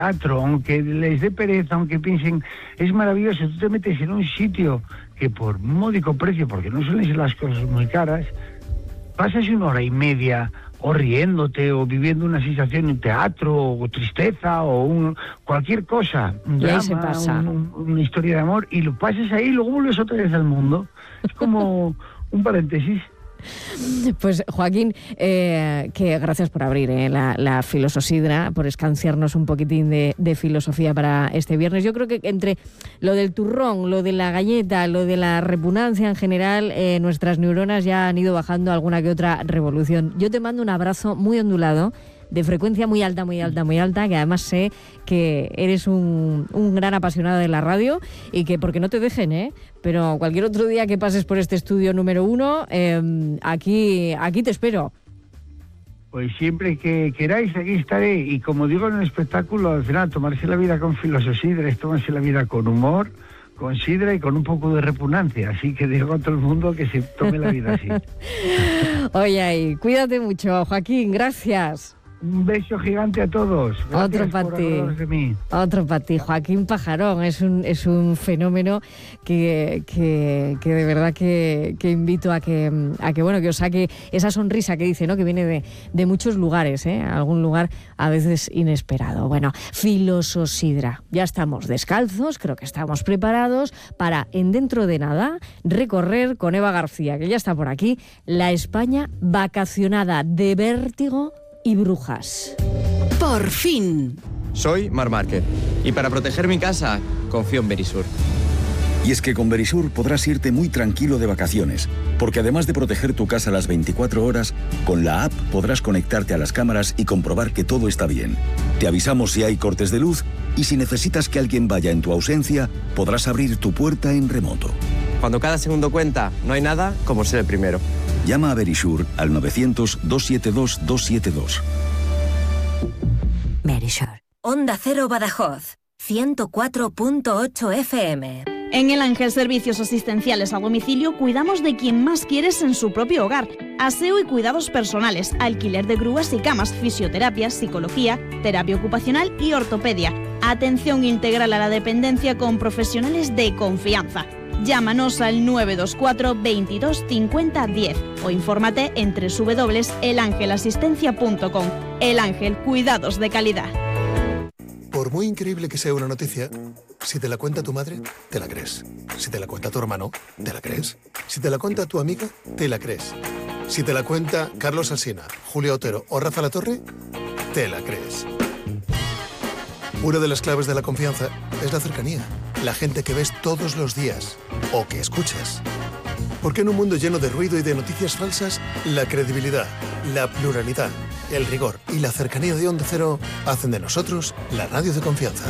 teatro, aunque les dé pereza, aunque piensen, es maravilloso. Tú te metes en un sitio que por módico precio, porque no suelen ser las cosas muy caras, pasas 1 hora y media o riéndote o viviendo una sensación en teatro o tristeza o cualquier cosa, un y drama, ahí se pasa. una historia de amor, y lo pasas ahí y luego vuelves otra vez al mundo. Es como un paréntesis. Pues Joaquín, que gracias por abrir la Filososidra, por escanciarnos un poquitín de filosofía para este viernes. Yo creo que entre lo del turrón, lo de la galleta, lo de la repugnancia en general, nuestras neuronas ya han ido bajando alguna que otra revolución. Yo te mando un abrazo muy ondulado, de frecuencia muy alta, muy alta, muy alta, que además sé que eres un gran apasionado de la radio y que, porque no te dejen, pero cualquier otro día que pases por este estudio número 1, aquí te espero. Pues siempre que queráis, aquí estaré. Y como digo en el espectáculo, al final, tomarse la vida con filososidra es tomarse la vida con humor, con sidra y con un poco de repugnancia. Así que digo a todo el mundo que se tome la vida así. Oye, cuídate mucho, Joaquín, gracias. Un beso gigante a todos. Gracias. Otro para ti. De mí. Otro para ti. Joaquín Pajarón es un fenómeno que de verdad que invito a que bueno, que os saque esa sonrisa que dice, ¿no? Que viene de muchos lugares, algún lugar a veces inesperado. Bueno, Filososidra. Ya estamos descalzos, creo que estamos preparados para, en dentro de nada, recorrer con Eva García, que ya está por aquí, la España vacacionada de vértigo y brujas. Por fin. Soy Mar Márquez y para proteger mi casa confío en Verisur. Y es que con Verisur podrás irte muy tranquilo de vacaciones, porque además de proteger tu casa las 24 horas, con la app podrás conectarte a las cámaras y comprobar que todo está bien. Te avisamos si hay cortes de luz y si necesitas que alguien vaya en tu ausencia, podrás abrir tu puerta en remoto. Cuando cada segundo cuenta, no hay nada como ser el primero. Llama a Verisur al 900-272-272. Verisur. Onda Cero Badajoz, 104.8 FM. En El Ángel Servicios Asistenciales a Domicilio cuidamos de quien más quieres en su propio hogar. Aseo y cuidados personales, alquiler de grúas y camas, fisioterapia, psicología, terapia ocupacional y ortopedia. Atención integral a la dependencia con profesionales de confianza. Llámanos al 924 22 50 10 o infórmate en www.elangelasistencia.com. El Ángel, cuidados de calidad. Por muy increíble que sea una noticia, si te la cuenta tu madre, te la crees. Si te la cuenta tu hermano, te la crees. Si te la cuenta tu amiga, te la crees. Si te la cuenta Carlos Alsina, Julio Otero o Rafa Latorre, te la crees. Una de las claves de la confianza es la cercanía. La gente que ves todos los días o que escuchas. Porque en un mundo lleno de ruido y de noticias falsas, la credibilidad, la pluralidad, el rigor y la cercanía de Onda Cero hacen de nosotros la radio de confianza.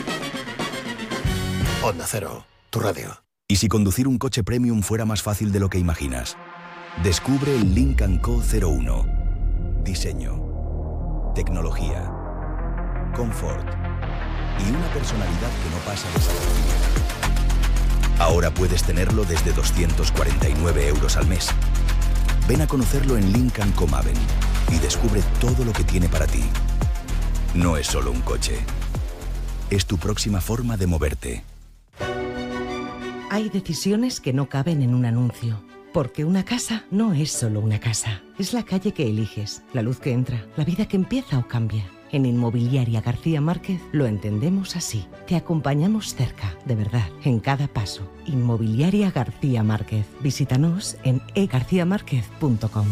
Onda Cero, tu radio. ¿Y si conducir un coche premium fuera más fácil de lo que imaginas? Descubre el Lincoln Co. 01. Diseño, tecnología, confort y una personalidad que no pasa desapercibida. Ahora puedes tenerlo desde 249 € al mes. Ven a conocerlo en Lincoln Co. Maven y descubre todo lo que tiene para ti. No es solo un coche. Es tu próxima forma de moverte. Hay decisiones que no caben en un anuncio. Porque una casa no es solo una casa. Es la calle que eliges, la luz que entra, la vida que empieza o cambia. En Inmobiliaria García Márquez lo entendemos así. Te acompañamos cerca, de verdad, en cada paso. Inmobiliaria García Márquez. Visítanos en egarciamarquez.com.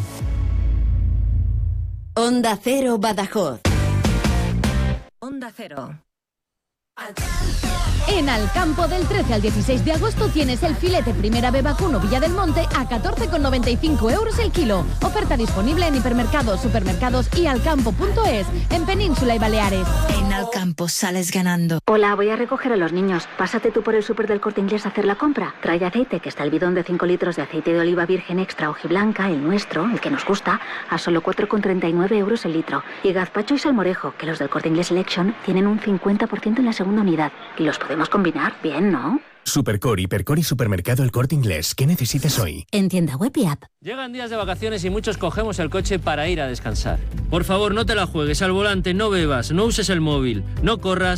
Onda Cero Badajoz. Onda Cero. En Alcampo, del 13 al 16 de agosto tienes el filete Primera B vacuno Villa del Monte a 14,95 € el kilo. Oferta disponible en hipermercados, supermercados y alcampo.es, en Península y Baleares. En Alcampo sales ganando. Hola, voy a recoger a los niños. Pásate tú por el súper del Corte Inglés a hacer la compra. Trae aceite, que está el bidón de 5 litros de aceite de oliva virgen extra hojiblanca, el nuestro, el que nos gusta, a solo 4,39 € el litro. Y gazpacho y salmorejo, que los del Corte Inglés Selection tienen un 50% en la segunda unidad. Y los podemos combinar bien, ¿no? Supercore, Hipercore y Supermercado El Corte Inglés. ¿Qué necesitas hoy? En tienda web y app. Llegan días de vacaciones y muchos cogemos el coche para ir a descansar. Por favor, no te la juegues al volante, no bebas, no uses el móvil, no corras